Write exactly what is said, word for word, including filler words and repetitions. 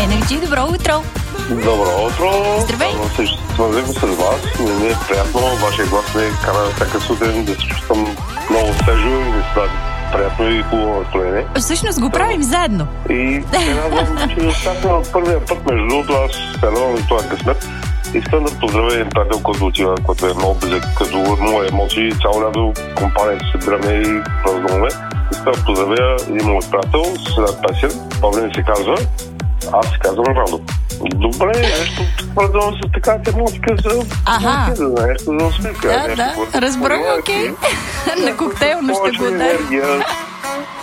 Енерджи, добро утро! Добро утро! Здравей! Свързах с вас. Ми е приятно. Вашия глас ме кара всяка сутрин да се чувствам много свежо и да се приятно и хубаво настроение. Всъщност го правим заедно. И се радвам, че остатък от първия път, между другото, аз се радвам за това късмет. Искам да поздравя един приятел, който отива, който е много близък като мои емоции. Цяло лято компанията се събираме и празнуваме. Искам да поздравя един мой приятел с една песен. Павлин се казва. Аз се казвам Радо. Добре, нещо предавам с така тематика за... Ага. Нещо за усмивка. Да, да, разбрах, окей. На коктейл, но ще го ударим.